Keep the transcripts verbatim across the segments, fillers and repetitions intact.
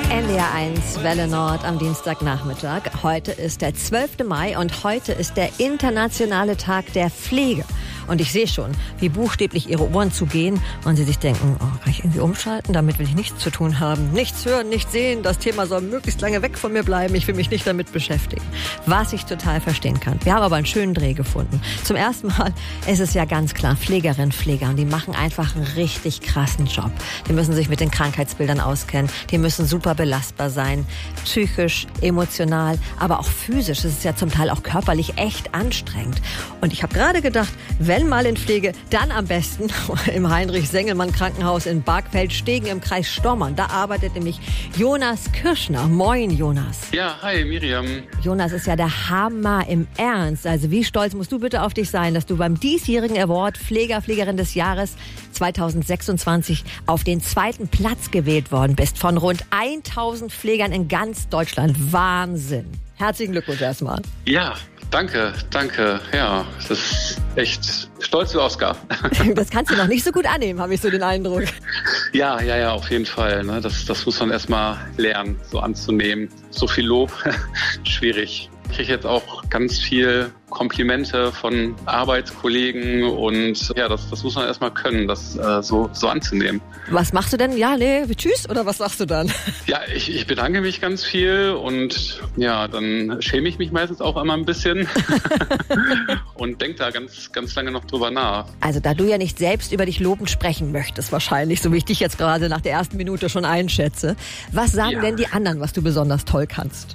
N D R eins Welle Nord am Dienstagnachmittag. Heute ist der zwölfte Mai und heute ist der internationale Tag der Pflege. Und ich sehe schon, wie buchstäblich ihre Ohren zugehen und sie sich denken, oh, kann ich irgendwie umschalten? Damit will ich nichts zu tun haben. Nichts hören, nichts sehen. Das Thema soll möglichst lange weg von mir bleiben. Ich will mich nicht damit beschäftigen. Was ich total verstehen kann. Wir haben aber einen schönen Dreh gefunden. Zum ersten Mal ist es ja ganz klar, Pflegerinnen, Pfleger. Und die machen einfach einen richtig krassen Job. Die müssen sich mit den Krankheitsbildern auskennen. Die müssen super belastbar sein. Psychisch, emotional, aber auch physisch. Es ist ja zum Teil auch körperlich echt anstrengend. Und ich habe gerade gedacht, wenn mal in Pflege, dann am besten im Heinrich-Sengelmann-Krankenhaus in Bargfeld-Stegen im Kreis Stommern. Da arbeitet nämlich Jonas Kirschner. Moin, Jonas. Ja, hi, Miriam. Jonas ist ja der Hammer im Ernst. Also wie stolz musst du bitte auf dich sein, dass du beim diesjährigen Award Pfleger, Pflegerin des Jahres zweitausendsechsundzwanzig auf den zweiten Platz gewählt worden bist von rund tausend Pflegern in ganz Deutschland. Wahnsinn. Herzlichen Glückwunsch erstmal. Ja, danke, danke. Ja, das ist echt stolz wie Oscar. Das kannst du noch nicht so gut annehmen, habe ich so den Eindruck. Ja, ja, ja, auf jeden Fall. Ne? Das, das muss man erstmal lernen, so anzunehmen. So viel Lob, schwierig. Ich kriege jetzt auch ganz viel Komplimente von Arbeitskollegen und ja, das, das muss man erstmal können, das äh, so, so anzunehmen. Was machst du denn? Ja, nee, tschüss oder was sagst du dann? Ja, ich, ich bedanke mich ganz viel und ja, dann schäme ich mich meistens auch immer ein bisschen und denke da ganz, ganz lange noch drüber nach. Also da du ja nicht selbst über dich lobend sprechen möchtest wahrscheinlich, so wie ich dich jetzt gerade nach der ersten Minute schon einschätze, was sagen ja. denn die anderen, was du besonders toll kannst?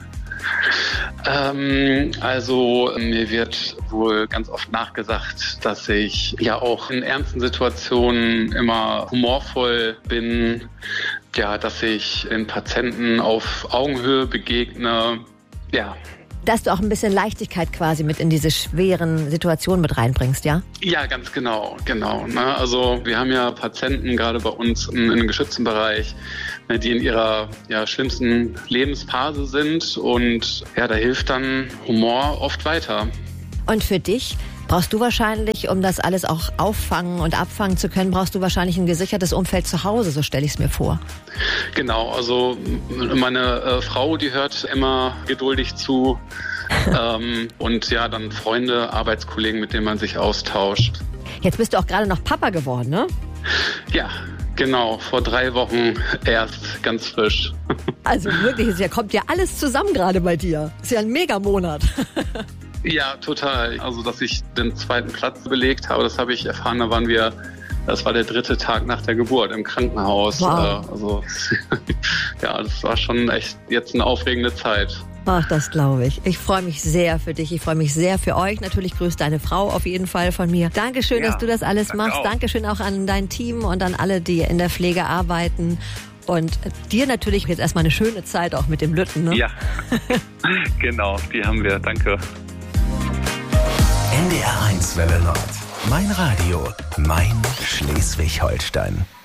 Ähm, also mir wird wohl ganz oft nachgesagt, dass ich ja auch in ernsten Situationen immer humorvoll bin, ja, dass ich den Patienten auf Augenhöhe begegne, ja. Dass du auch ein bisschen Leichtigkeit quasi mit in diese schweren Situationen mit reinbringst, ja? Ja, ganz genau, genau. Ne? Also wir haben ja Patienten gerade bei uns in, in einem geschützten Bereich, ne, die in ihrer ja, schlimmsten Lebensphase sind und ja, da hilft dann Humor oft weiter. Und für dich? Brauchst du wahrscheinlich, um das alles auch auffangen und abfangen zu können, brauchst du wahrscheinlich ein gesichertes Umfeld zu Hause, so stelle ich es mir vor. Genau, also meine äh, Frau, die hört immer geduldig zu ähm, und ja, dann Freunde, Arbeitskollegen, mit denen man sich austauscht. Jetzt bist du auch gerade noch Papa geworden, ne? Ja, genau, vor drei Wochen erst, ganz frisch. Also wirklich, es kommt ja alles zusammen gerade bei dir. Ist ja ein Megamonat. Ja, total. Also, dass ich den zweiten Platz belegt habe, das habe ich erfahren, da waren wir, das war der dritte Tag nach der Geburt im Krankenhaus. Wow. Also, ja, das war schon echt jetzt eine aufregende Zeit. Ach, das glaube ich. Ich freue mich sehr für dich. Ich freue mich sehr für euch. Natürlich grüßt deine Frau auf jeden Fall von mir. Dankeschön, ja, dass du das alles danke machst. auch. Dankeschön auch an dein Team und an alle, die in der Pflege arbeiten. Und dir natürlich jetzt erstmal eine schöne Zeit auch mit dem Lütten, ne? Ja, genau, die haben wir. Danke. N D R eins Welle Nord. Mein Radio, mein Schleswig-Holstein.